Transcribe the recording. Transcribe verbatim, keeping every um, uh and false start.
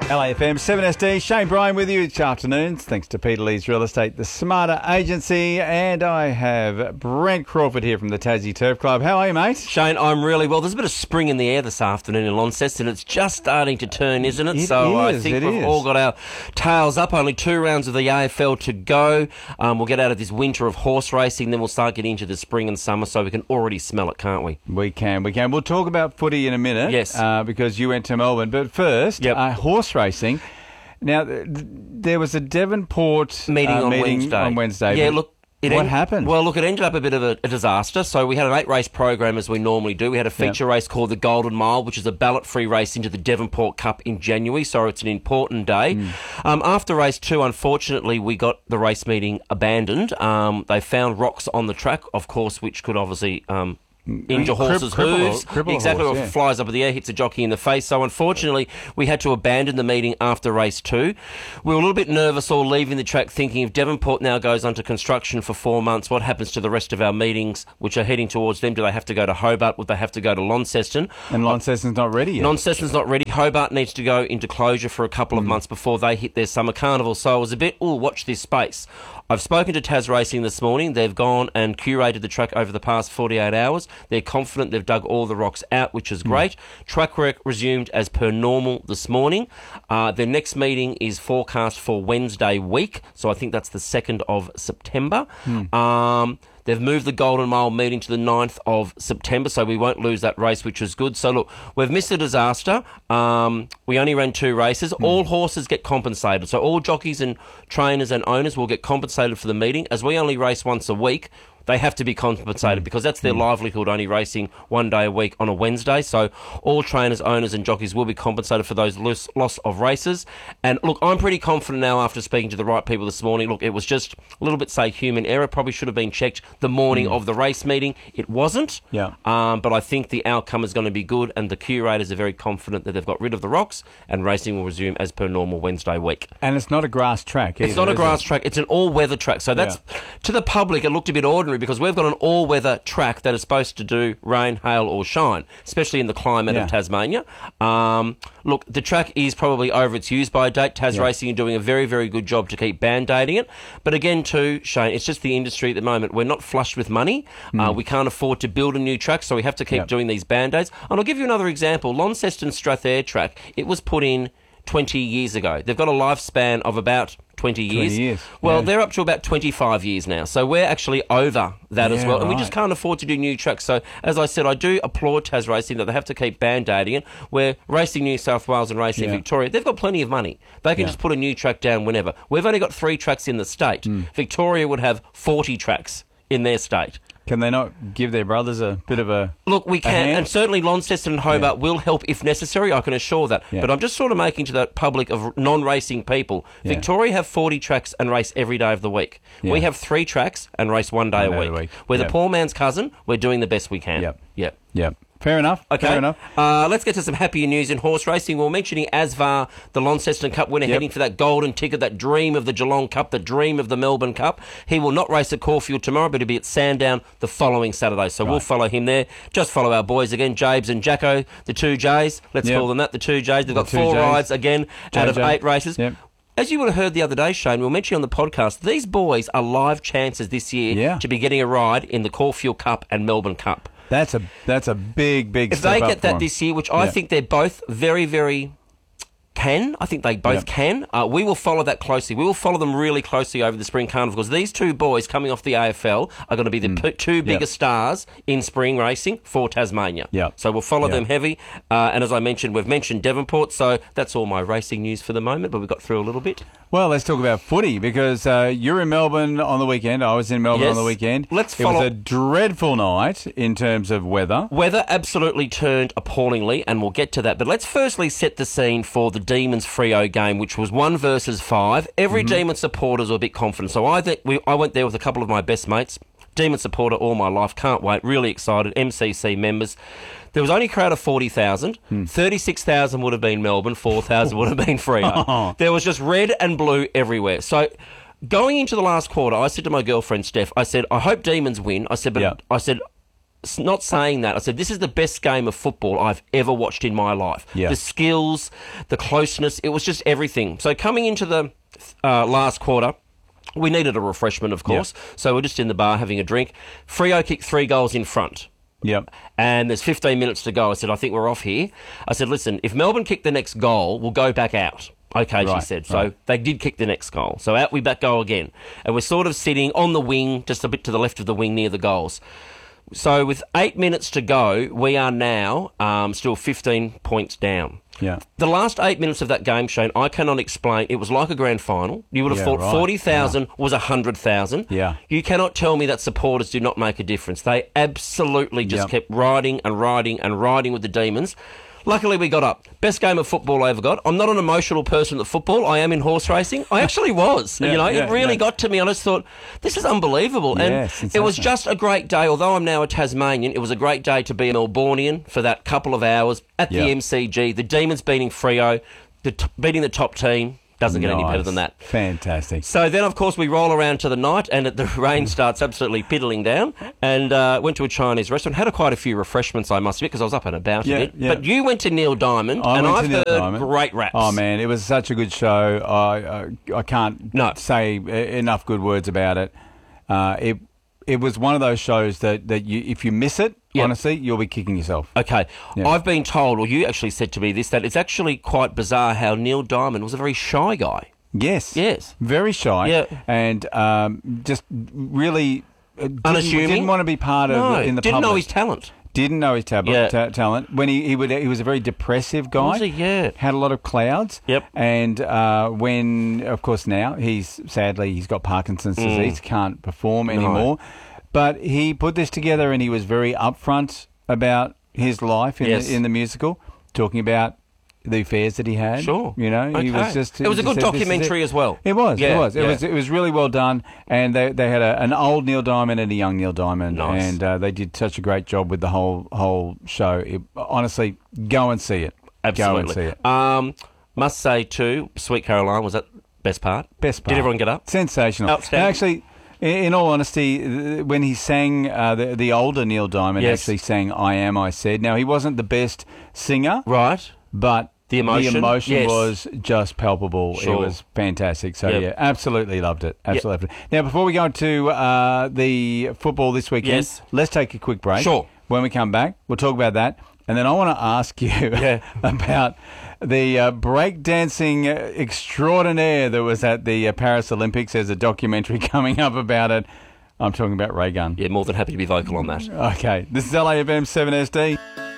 L A F M seven S D, Shane Bryan with you each afternoon. Thanks to Peter Lee's Real Estate, the Smarter Agency. And I have Brent Crawford here from the Tassie Turf Club. How are you, mate? Shane, I'm really well. There's a bit of spring in the air this afternoon in Launceston. It's just starting to turn, isn't it? It so is, I think it we've is. all got our tails up. Only two rounds of the A F L to go. Um, we'll get out of this winter of horse racing, then we'll start getting into the spring and summer, so we can already smell it, can't we? We can, we can. We'll talk about footy in a minute. Yes. Uh, because you went to Melbourne. But first, Yep. uh, horse racing. Now, th- th- there was a Devonport Meeting uh, on meeting Wednesday. on Wednesday. Yeah, but look. It what end- happened? Well, look, it ended up a bit of a, a disaster. So we had an eight-race program, as we normally do. We had a feature Yep. race called the Golden Mile, which is a ballot-free race into the Devonport Cup in January, so it's an important day. Mm. Um, after race two, unfortunately, we got the race meeting abandoned. Um, they found rocks on the track, of course, which could obviously... Um, injure Crip- horses' cripple a- hooves. cripple a Exactly, horse, or yeah. flies up in the air, hits a jockey in the face. So unfortunately, we had to abandon the meeting after race two. We were a little bit nervous all leaving the track, thinking if Devonport now goes under construction for four months, what happens to the rest of our meetings, which are heading towards them? Do they have to go to Hobart? Would they have to go to Launceston? And Launceston's not ready yet. Launceston's not ready. Hobart needs to go into closure for a couple of months before they hit their summer carnival. So I was a bit, oh, watch this space. I've spoken to Tas Racing this morning. They've gone and curated the track over the past forty-eight hours. They're confident they've dug all the rocks out, which is great. Track work resumed as per normal this morning. Uh, their next meeting is forecast for Wednesday week, so I think that's the second of September. Um, They've moved the Golden Mile meeting to the ninth of September, so we won't lose that race, which is good. So, look, we've missed a disaster. Um, we only ran two races. Mm. All horses get compensated. So all jockeys and trainers and owners will get compensated for the meeting. As we only race once a week, they have to be compensated mm. because that's their mm. livelihood, only racing one day a week on a Wednesday. So all trainers, owners and jockeys will be compensated for those loss, loss of races. And look, I'm pretty confident now after speaking to the right people this morning. Look, it was just a little bit, say, human error. Probably should have been checked the morning mm. of the race meeting. It wasn't. Yeah. Um, but I think the outcome is going to be good, and the curators are very confident that they've got rid of the rocks and racing will resume as per normal Wednesday week. And it's not a grass track either, It's not a is grass it? track. It's an all-weather track. So that's, Yeah. to the public, it looked a bit ordinary because we've got an all-weather track that is supposed to do rain, hail or shine, especially in the climate Yeah. of Tasmania. Um, look, the track is probably over its use-by date. Tas Yeah. Racing are doing a very, very good job to keep band-aiding it. But again, too, Shane, it's just the industry at the moment. We're not flush with money. Uh, we can't afford to build a new track, so we have to keep Yep. doing these band-aids. And I'll give you another example. Launceston Strathair track, it was put in twenty years ago. They've got a lifespan of about twenty years. twenty years, Well, yeah. they're up to about twenty-five years now. So we're actually over that as Yeah, well. And we right. just can't afford to do new tracks. So, as I said, I do applaud Tas Racing that they have to keep band-aiding it. Where Racing New South Wales and Racing Yeah. Victoria, they've got plenty of money. They can Yeah. just put a new track down whenever. We've only got three tracks in the state. Hmm. Victoria would have forty tracks in their state. Can they not give their brothers a bit of a... Look, we can, hand? and certainly Launceston and Hobart will help if necessary, I can assure that. Yeah. But I'm just sort of making to the public of non-racing people, Yeah. Victoria have forty tracks and race every day of the week. Yeah. We have three tracks and race one day, One a, day week. a week. We're Yep. the poor man's cousin, we're doing the best we can. Yep. Yep. Yeah. Fair enough. Okay, Fair enough. Uh, let's get to some happier news in horse racing. We We're mentioning Asvar, the Launceston Cup winner, Yep. heading for that golden ticket, that dream of the Geelong Cup, the dream of the Melbourne Cup. He will not race at Caulfield tomorrow, but he'll be at Sandown the following Saturday. So we'll follow him there. Just follow our boys again, Jabes and Jacko, the two J's. Let's Yep. call them that, the two J's. They've got two four J's. rides again out of J J. eight races. Yep. As you would have heard the other day, Shane, we were mentioning on the podcast, these boys are live chances this year Yeah. to be getting a ride in the Caulfield Cup and Melbourne Cup. That's a that's a big, big If step they up get for that 'em. this year, which I Yeah. think they're both very, very can, I think they both Yep. can, uh, we will follow that closely. We will follow them really closely over the Spring Carnival because these two boys coming off the A F L are going to be the p- two biggest stars in spring racing for Tasmania. Yep. So we'll follow Yep. them heavy. Uh, and as I mentioned, we've mentioned Devonport, so that's all my racing news for the moment, but we got through a little bit. Well, let's talk about footy because uh, you're in Melbourne on the weekend. I was in Melbourne Yes. on the weekend. Let's It was follow- a dreadful night in terms of weather. Weather absolutely turned appallingly, and we'll get to that. But let's firstly set the scene for the Demons Freo game, which was one versus five. Every Mm-hmm. Demon supporters were a bit confident. So I think we, I went there with a couple of my best mates. Demon supporter all my life, can't wait, really excited. M C C members. There was only a crowd of forty thousand. Hmm. thirty-six thousand would have been Melbourne, four thousand would have been Freo. There was just red and blue everywhere. So going into the last quarter, I said to my girlfriend, Steph, I said, I hope Demons win. I said, but Yeah. I said, s- not saying that. I said, this is the best game of football I've ever watched in my life. Yeah. The skills, the closeness, it was just everything. So coming into the uh, last quarter, we needed a refreshment, of course. Yeah. So we're just in the bar having a drink. Freo kicked three goals in front. Yep. And there's fifteen minutes to go. I said, I think we're off here. I said, listen, if Melbourne kick the next goal, we'll go back out. Okay, Right, she said. So right. they did kick the next goal. So out we back go again. And we're sort of sitting on the wing, just a bit to the left of the wing near the goals. So with eight minutes to go, we are now um, still fifteen points down. Yeah. The last eight minutes of that game, Shane, I cannot explain. It was like a grand final. You would have Yeah, thought right. forty thousand was one hundred thousand. Yeah. You cannot tell me that supporters do not make a difference. They absolutely just Yep. kept riding and riding and riding with the Demons. Luckily, we got up. Best game of football I ever got. I'm not an emotional person at football. I am in horse racing. I actually was. Yeah, you know, yeah, it really yeah. got to me. I just thought, this is unbelievable. Yeah, and it was sensational. just a great day. Although I'm now a Tasmanian, it was a great day to be a Melbourneian for that couple of hours at the Yeah. M C G. The Demons beating Freo, the t- beating the top team. Doesn't get any better Nice. than that. Fantastic. So then, of course, we roll around to the night, and the rain starts absolutely piddling down. And uh, went to a Chinese restaurant, had a quite a few refreshments, I must admit, because I was up and about Yeah, a bit. yeah. But you went to Neil Diamond, I and went to I've Neil heard Diamond. great raps. Oh man, it was such a good show. I I, I can't No. say e- enough good words about it. Uh, it it was one of those shows that, that you if you miss it, Yep. honestly, you'll be kicking yourself. Okay, Yeah. I've been told, or you actually said to me this, that it's actually quite bizarre how Neil Diamond was a very shy guy. Yes. Yes. Very shy. Yeah. And um, just really uh, didn't, Unassuming? Didn't want to be part of No, the, in the didn't public. know his talent. Didn't know his tab- Yeah. ta- talent. When he he, would, he was a very depressive guy. Was he? Yeah. Had a lot of clouds. Yep. And uh, when, of course, now he's sadly he's got Parkinson's disease, can't perform anymore. But he put this together, and he was very upfront about his life in Yes. the, in the musical, talking about the affairs that he had. Sure. You know, he was Okay. just. It was a he good said, "This is documentary it." as well. It was. Yeah, it was. It yeah. was. It was really well done, and they they had a, an old Neil Diamond and a young Neil Diamond, Nice. and uh, they did such a great job with the whole whole show. It, honestly, go and see it. Absolutely. Go and see it. Um, must say, too, Sweet Caroline was that best part? Best part. Did everyone get up? Sensational. Outstanding. And actually, in, in all honesty, th- when he sang, uh, the the older Neil Diamond Yes. actually sang "I Am." I said. Now he wasn't the best singer, Right. but. The emotion? The emotion Yes. was just palpable. Sure. It was fantastic. So, Yep. yeah, absolutely loved it. Absolutely loved it. Now, before we go to uh, the football this weekend, Yes. let's take a quick break. Sure. When we come back, we'll talk about that. And then I want to ask you Yeah. about the uh, breakdancing extraordinaire that was at the uh, Paris Olympics. There's a documentary coming up about it. I'm talking about Ray Gunn. Yeah, more than happy to be vocal on that. Okay. This is L A F M seven S D.